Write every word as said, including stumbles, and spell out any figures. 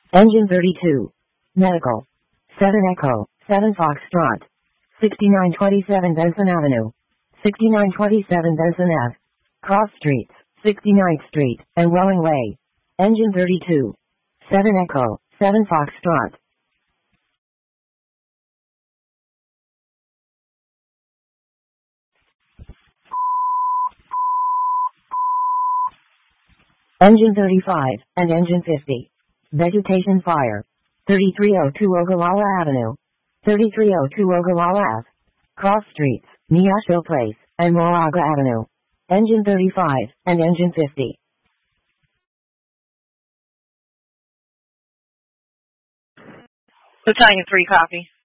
Engine thirty-two. Medical. seven Echo, seven Foxtrot. sixty-nine twenty-seven Benson Avenue. sixty-nine twenty-seven Benson Ave. Cross Streets, sixty-ninth Street, and Welling Way. Engine thirty-two. seven Echo, seven Foxtrot. Engine thirty-five, and Engine fifty. Vegetation fire. thirty-three oh two Ogallala Avenue. thirty-three oh two Ogallala Ave. Cross Streets, Neosho Place, and Moraga Avenue. Engine thirty-five, and Engine fifty. Battalion three, copy.